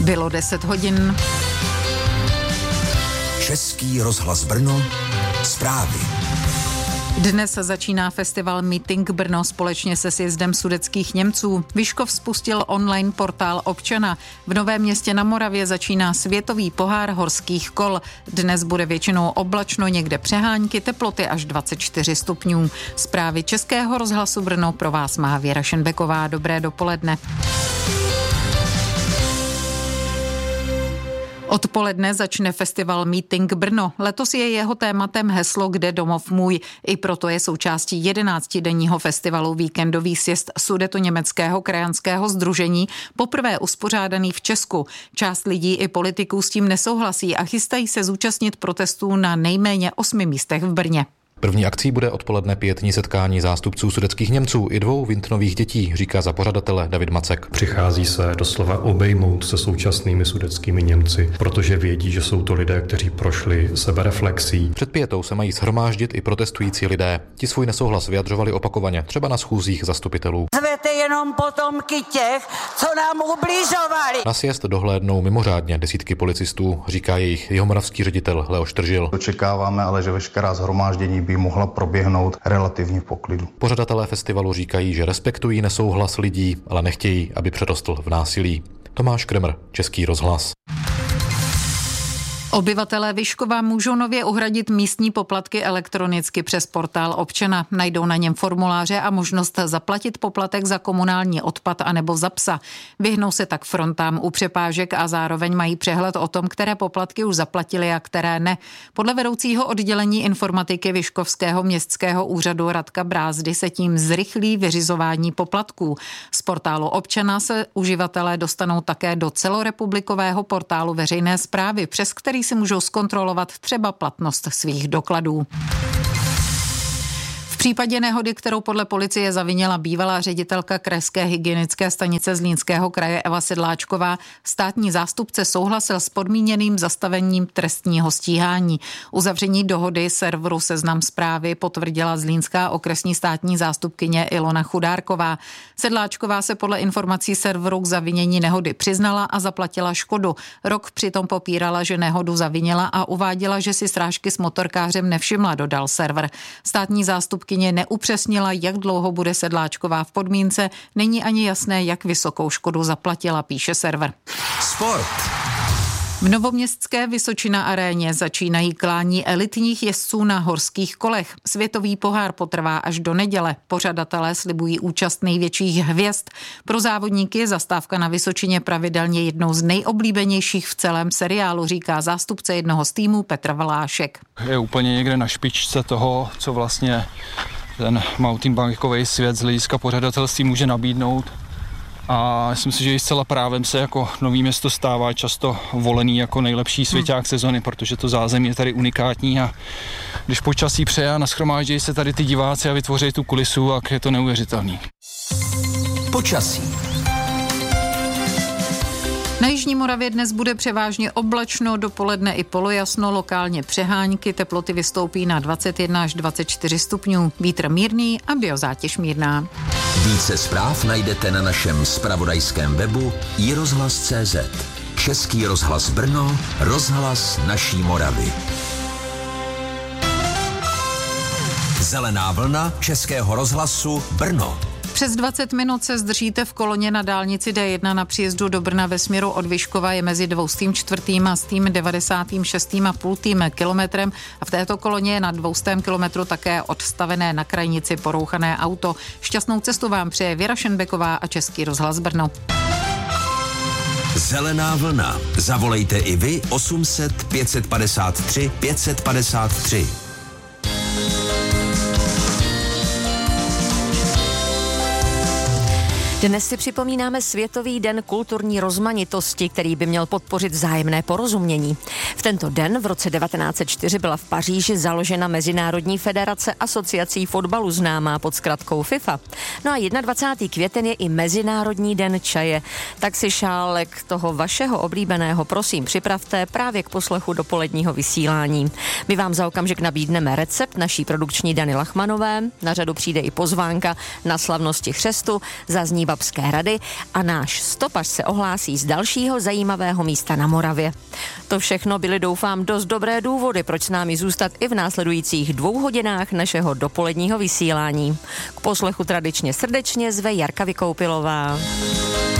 Bylo 10 hodin. Český rozhlas Brno, zprávy. Dnes začíná festival Meeting Brno společně se sjezdem sudetských Němců. Vyškov spustil online portál Občana. V Novém Městě na Moravě začíná světový pohár horských kol. Dnes bude většinou oblačno, někde přehánky, teploty až 24 stupňů. Zprávy Českého rozhlasu Brno pro vás má Věra Šenbeková. Dobré dopoledne. Odpoledne začne festival Meeting Brno. Letos je jeho tématem heslo Kde domov můj. I proto je součástí 11denního festivalu víkendový sjezd Sudetoněmeckého krajanského sdružení, poprvé uspořádaný v Česku. Část lidí i politiků s tím nesouhlasí a chystají se zúčastnit protestů na nejméně 8 místech v Brně. První akcí bude odpoledne pietní setkání zástupců sudetských Němců i 2 Vintnových dětí, říká za pořadatele David Macek. Přichází se doslova obejmout se současnými sudetskými Němci, protože vědí, že jsou to lidé, kteří prošli sebereflexí. Před pietou se mají shromáždit i protestující lidé. Ti svůj nesouhlas vyjadřovali opakovaně, třeba na schůzích zastupitelů. Zvete jenom potomky těch, co nám ubližovali. Na sjezd dohlédnou mimořádně desítky policistů, říká jejich jihomoravský ředitel Leoš Tržil. Očekáváme ale, že veškerá shromáždění by mohla proběhnout relativně v poklidu. Pořadatelé festivalu říkají, že respektují nesouhlas lidí, ale nechtějí, aby přerostl v násilí. Tomáš Kremr, Český rozhlas. Obyvatelé Vyškova můžou nově uhradit místní poplatky elektronicky přes portál Občana. Najdou na něm formuláře a možnost zaplatit poplatek za komunální odpad anebo za psa. Vyhnou se tak frontám u přepážek a zároveň mají přehled o tom, které poplatky už zaplatili a které ne. Podle vedoucího oddělení informatiky Vyškovského městského úřadu Radka Brázdy se tím zrychlí vyřizování poplatků. Z portálu Občana se uživatelé dostanou také do celorepublikového portálu veřejné správy, přes který si můžou zkontrolovat třeba platnost svých dokladů. V případě nehody, kterou podle policie zavinila bývalá ředitelka krajské hygienické stanice Zlínského kraje Eva Sedláčková, státní zástupce souhlasil s podmíněným zastavením trestního stíhání. Uzavření dohody serveru Seznam Zprávy potvrdila zlínská okresní státní zástupkyně Ilona Chudárková. Sedláčková se podle informací serveru k zavinění nehody přiznala a zaplatila škodu. Rok přitom popírala, že nehodu zavinila a uváděla, že si srážky s motorkářem nevšimla, dodal server. Státní zástupkyně neupřesnila, jak dlouho bude Sedláčková v podmínce, není ani jasné, jak vysokou škodu zaplatila, píše server. Sport. V novoměstské Vysočina aréně začínají klání elitních jezdců na horských kolech. Světový pohár potrvá až do neděle. Pořadatelé slibují účast největších hvězd. Pro závodníky je zastávka na Vysočině pravidelně jednou z nejoblíbenějších v celém seriálu, říká zástupce jednoho z týmů Petr Valášek. Je úplně někde na špičce toho, co vlastně ten mountainbikový svět z hlediska pořadatelství může nabídnout. A myslím si, že i zcela právem se jako Nový Město stává často volený jako nejlepší svěťák sezony, protože to zázemí je tady unikátní a když počasí přeje a nashromáždějí se tady ty diváci a vytvoří tu kulisu, tak je to neuvěřitelný. Počasí. Na jižní Moravě dnes bude převážně oblačno, dopoledne i polojasno, lokálně přehánky, teploty vystoupí na 21 až 24 stupňů, vítr mírný a biozátěž mírná. Více zpráv najdete na našem zpravodajském webu iRozhlas.cz. Český rozhlas Brno, rozhlas naší Moravy. Zelená vlna Českého rozhlasu Brno. Přes 20 minut se zdržíte v koloně na dálnici D1 na příjezdu do Brna ve směru od Vyškova, je mezi 204. a 96,5 kilometrem a v této koloně je na 200 kilometru také odstavené na krajnici porouchané auto. Šťastnou cestu vám přeje Věra Šenbeková a Český rozhlas Brno. Zelená vlna. Zavolejte i vy 800 553 553. Dnes si připomínáme Světový den kulturní rozmanitosti, který by měl podpořit vzájemné porozumění. V tento den v roce 1904 byla v Paříži založena Mezinárodní federace asociací fotbalu známá pod zkratkou FIFA. No a 21. květen je i Mezinárodní den čaje. Tak si šálek toho vašeho oblíbeného prosím připravte právě k poslechu dopoledního vysílání. My vám za okamžik nabídneme recept naší produkční Dany Lachmanové. Na řadu přijde i pozvánka na slavnosti chřestu. Zazní Babské Rady a náš stopař se ohlásí z dalšího zajímavého místa na Moravě. To všechno byly, doufám, dost dobré důvody, proč s námi zůstat i v následujících 2 hodinách našeho dopoledního vysílání. K poslechu tradičně srdečně zve Jarka Vykoupilová.